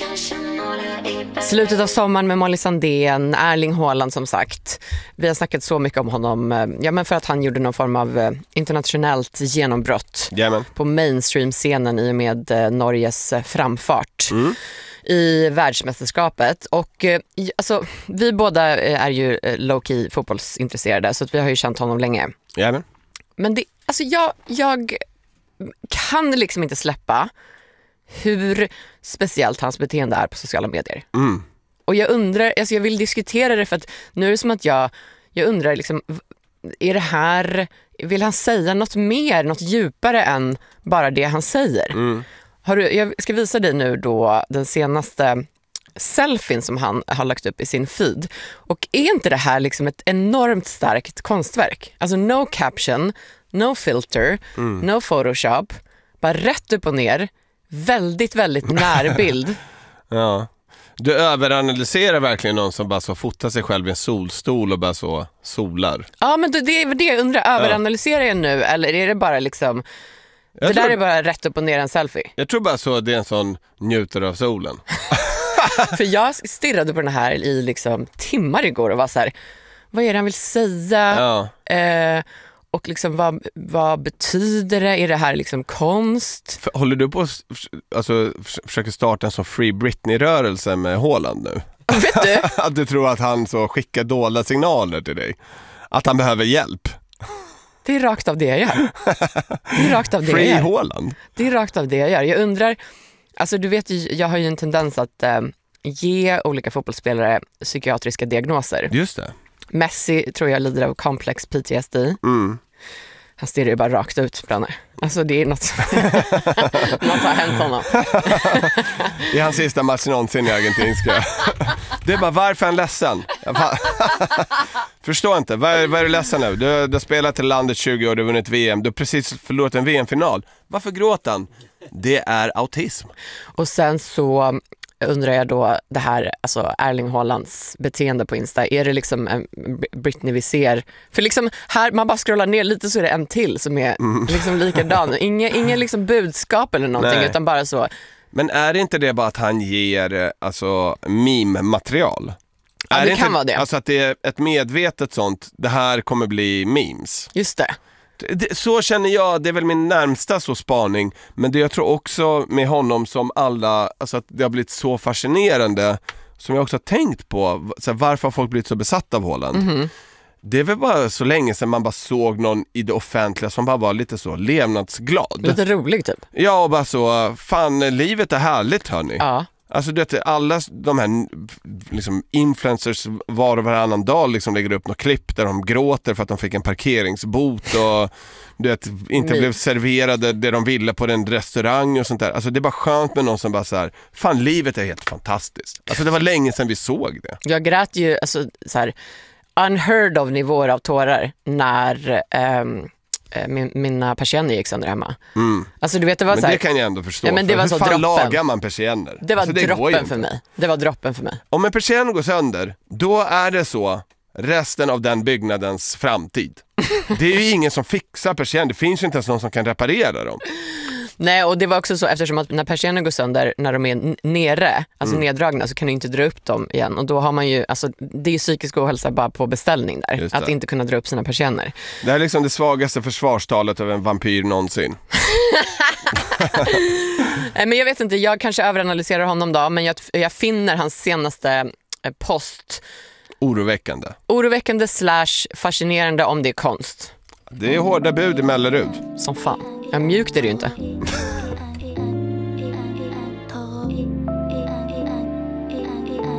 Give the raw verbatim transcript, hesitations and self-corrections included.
Slutet av sommaren med Molly Sandén, Erling Haaland som sagt. Vi har snackat så mycket om honom, ja, men för att han gjorde någon form av internationellt genombrott Jajamän. på mainstream-scenen i och med Norges framfart mm. i världsmästerskapet. Och alltså, vi båda är ju low-key fotbollsintresserade, så att vi har ju känt honom länge. Jajamän. Men det, alltså jag, jag kan liksom inte släppa hur speciellt hans beteende är på sociala medier. Mm. Och jag undrar, alltså jag vill diskutera det, för att nu är det som att jag, jag undrar liksom, är det här, vill han säga något mer, något djupare än bara det han säger? Mm. Har du, jag ska visa dig nu då den senaste selfien som han har lagt upp i sin feed. Och är inte det här liksom ett enormt starkt konstverk? Alltså no caption, no filter, mm. no photoshop, bara rätt upp och ner. Väldigt, väldigt närbild. Ja. Du överanalyserar verkligen någon som bara så fotar sig själv i en solstol och bara så solar. Ja, men det är det jag undrar. Överanalyserar jag nu, eller är det bara liksom... Jag det tror, där är bara rätt upp och ner en selfie. Jag tror bara så det är en sån njuter av solen. För jag stirrade på den här i liksom timmar igår och var så här, vad är det han vill säga? Ja. Eh, och liksom vad, vad betyder det? Är det här liksom konst? För, håller du på att alltså, försöker starta en sån Free Britney-rörelse med Haaland nu? Vet du? Att du tror att han så skickar dolda signaler till dig. Att han behöver hjälp. Det är rakt av det jag gör. Det är rakt av det Free jag gör. Haaland. Det är rakt av det jag gör. Jag undrar, alltså du vet ju, jag har ju en tendens att eh, ge olika fotbollsspelare psykiatriska diagnoser. Just det. Messi tror jag lider av komplex P T S D. Mm. Han stirrar ju bara rakt ut på henne. Alltså det är något något har hänt honom. Det är hans sista match någonsin i argentinska. Det är bara, varför är han ledsen? Förstår inte, vad är, vad är du ledsen nu? Du, du har spelat till landet tjugo år, du har vunnit V M. Du har precis förlorat en V M-final. Varför gråter han? Det är autism. Och sen så undrar jag då det här, alltså Erling Haalands beteende på Insta, är det liksom en Britney vi ser? För liksom här, man bara scrollar ner lite så är det en till som är mm. liksom likadan. Inge, ingen liksom budskap eller någonting. Nej. Utan bara så. Men är det inte det bara att han ger alltså meme-material? Ja, är det, det kan inte, vara det. Alltså att det är ett medvetet sånt, det här kommer bli memes. Just det. Det, så känner jag, det är väl min närmsta så spaning. Men det jag tror också med honom som alla, alltså att det har blivit så fascinerande, som jag också har tänkt på, så här, varför har folk blivit så besatta av Haaland? Mm-hmm. Det är väl bara så länge sedan man bara såg någon i det offentliga som bara var lite så levnadsglad. Lite rolig typ. Ja, och bara så, fan, livet är härligt hörni. Ja. Alltså du vet, alla de här liksom, influencers var och varannan dag liksom lägger upp något klipp där de gråter för att de fick en parkeringsbot och du vet, inte blev serverade det de ville på den restaurang och sånt där. Alltså det är bara skönt med någon som bara så här, fan, livet är helt fantastiskt. Alltså det var länge sedan vi såg det. Jag grät ju alltså så här unheard of nivåer av tårar när um... Min, mina persienner gick sönder hemma. Mm. Alltså du vet, det var men så här, det kan jag ändå förstå. Ja, men det var hur så fan droppen. lagar man persienner? Det var alltså, det droppen för mig. Det var droppen för mig. Om en persienn går sönder, då är det så resten av den byggnadens framtid. Det är ju ingen som fixar persienner. Det finns ju inte ens någon som kan reparera dem. Nej, och det var också så, eftersom att när persienner går sönder, när de är nere, alltså mm. neddragna, så kan du inte dra upp dem igen. Och då har man ju, alltså det är ju psykisk ohälsa bara på beställning där. Att inte kunna dra upp sina persienner. Det här är liksom det svagaste försvarstalet av en vampyr någonsin. Men jag vet inte, jag kanske överanalyserar honom då, men jag, jag finner hans senaste post oroväckande. Oroväckande slash fascinerande om det är konst. Det är hårda bud i Mellerud. Som fan. Ja, mjukt är det ju inte.